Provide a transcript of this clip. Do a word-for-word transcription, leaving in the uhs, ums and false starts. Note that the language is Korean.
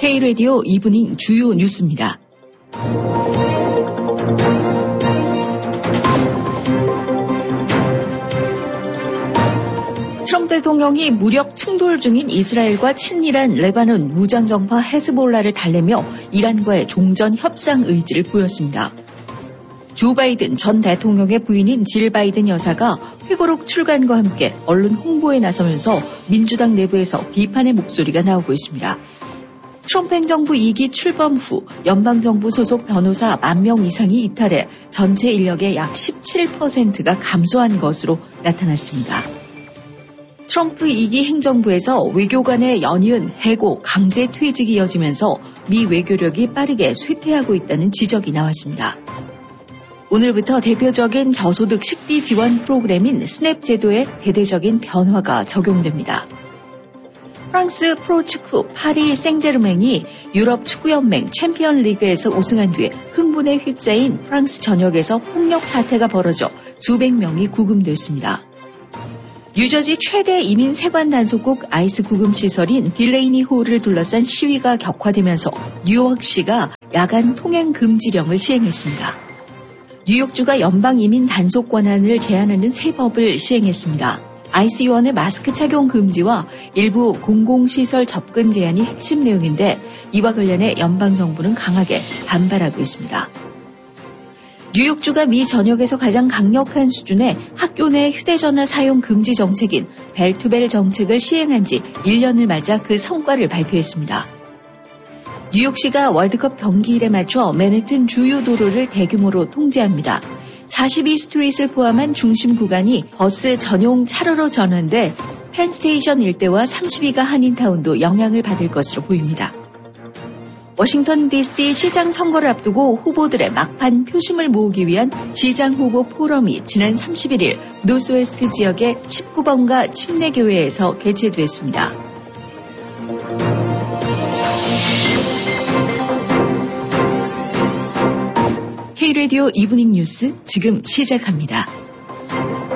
K-라디오 이브닝 주요 뉴스입니다. 트럼프 대통령이 무력 충돌 중인 이스라엘과 친이란 레바논 무장정파 헤즈볼라를 달래며 이란과의 종전 협상 의지를 보였습니다. 조 바이든 전 대통령의 부인인 질 바이든 여사가 회고록 출간과 함께 언론 홍보에 나서면서 민주당 내부에서 비판의 목소리가 나오고 있습니다. 트럼프 행정부 이 기 출범 후 연방정부 소속 변호사 만 명 이상이 이탈해 전체 인력의 약 십칠 퍼센트가 감소한 것으로 나타났습니다. 트럼프 이 기 행정부에서 외교 간의 연이은 해고, 강제 퇴직이 이어지면서 미 외교력이 빠르게 쇠퇴하고 있다는 지적이 나왔습니다. 오늘부터 대표적인 저소득 식비 지원 프로그램인 스냅 제도에 대대적인 변화가 적용됩니다. 프랑스 프로축구 파리 생제르맹이 유럽 축구연맹 챔피언 리그에서 우승한 뒤에 흥분에 휩싸인 프랑스 전역에서 폭력 사태가 벌어져 수백 명이 구금됐습니다. 뉴저지 최대 이민 세관 단속국 아이스 구금 시설인 딜레이니 호를 둘러싼 시위가 격화되면서 뉴욕시가 야간 통행 금지령을 시행했습니다. 뉴욕주가 연방 이민 단속 권한을 제한하는 새 법을 시행했습니다. 아이씨유원의 마스크 착용 금지와 일부 공공시설 접근 제한이 핵심 내용인데 이와 관련해 연방정부는 강하게 반발하고 있습니다. 뉴욕주가 미 전역에서 가장 강력한 수준의 학교 내 휴대전화 사용 금지 정책인 벨투벨 정책을 시행한 지 일 년을 맞아 그 성과를 발표했습니다. 뉴욕시가 월드컵 경기일에 맞춰 맨해튼 주요 도로를 대규모로 통제합니다. 사십이 스트리트를 포함한 중심 구간이 버스 전용 차로로 전환돼 펜스테이션 일대와 삼십이 가 한인타운도 영향을 받을 것으로 보입니다. 워싱턴 디씨 시장 선거를 앞두고 후보들의 막판 표심을 모으기 위한 시장 후보 포럼이 지난 삼십일 일 노스웨스트 지역의 십구 번가 침례교회에서 개최됐습니다. K-라디오 이브닝 뉴스 지금 시작합니다.